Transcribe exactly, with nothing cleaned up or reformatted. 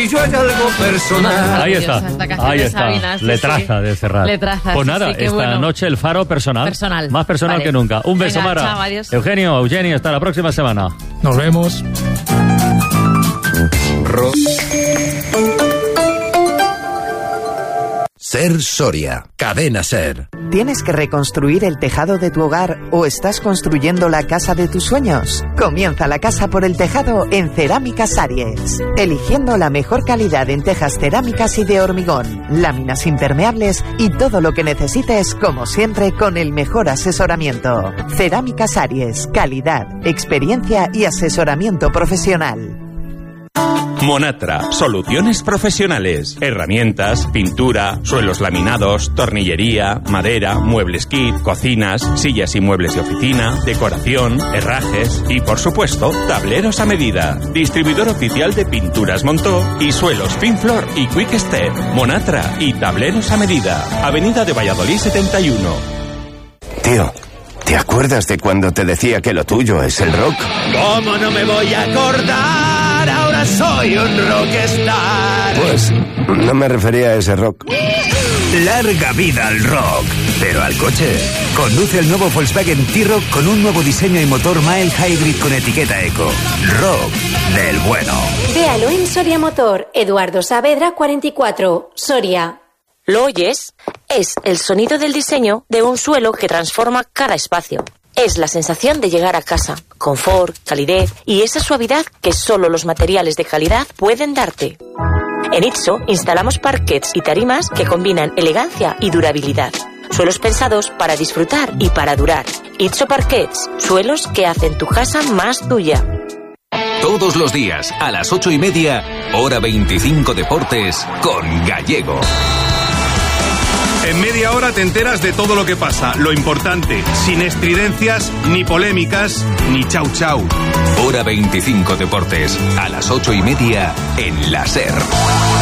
yo hay algo personal. Ahí está, ahí está. Sabina, sí, Letraza sí. de Serrat. Letraza, pues sí, nada, sí, qué esta bueno. noche el Faro personal. Personal. Más personal Vale. que nunca. Un beso, Venga, Mara. chao, adiós. Eugenio, Eugenia, hasta la próxima semana. Nos vemos. Ro- Ser Soria, Cadena Ser. ¿Tienes que reconstruir el tejado de tu hogar o estás construyendo la casa de tus sueños? Comienza la casa por el tejado en Cerámicas Aries. Eligiendo la mejor calidad en tejas cerámicas y de hormigón, láminas impermeables y todo lo que necesites, como siempre, con el mejor asesoramiento. Cerámicas Aries, calidad, experiencia y asesoramiento profesional. Monatra, soluciones profesionales, herramientas, pintura, suelos laminados, tornillería, madera, muebles kit, cocinas, sillas y muebles de oficina, decoración, herrajes y, por supuesto, tableros a medida. Distribuidor oficial de Pinturas Montó y suelos Pinflor y Quick Step. Monatra y tableros a medida. Avenida de Valladolid setenta y uno. Tío, ¿te acuerdas de cuando te decía que lo tuyo es el rock? ¿Cómo no me voy a acordar? Ahora soy un rockstar. Pues no me refería a ese rock. Larga vida al rock, pero al coche. Conduce el nuevo Volkswagen T-Roc con un nuevo diseño y motor mild hybrid con etiqueta eco. Rock del bueno. Véalo en Soria Motor, Eduardo Saavedra cuarenta y cuatro, Soria. ¿Lo oyes? Es el sonido del diseño de un suelo que transforma cada espacio. Es la sensación de llegar a casa, confort, calidez y esa suavidad que solo los materiales de calidad pueden darte. En Itso instalamos parquets y tarimas que combinan elegancia y durabilidad. Suelos pensados para disfrutar y para durar. Itso Parquets, suelos que hacen tu casa más tuya. Todos los días, a las ocho y media, hora veinticinco Deportes, con Gallego. En media hora te enteras de todo lo que pasa, lo importante, sin estridencias, ni polémicas, ni chau chau. Hora veinticinco Deportes, a las ocho y media, en la SER.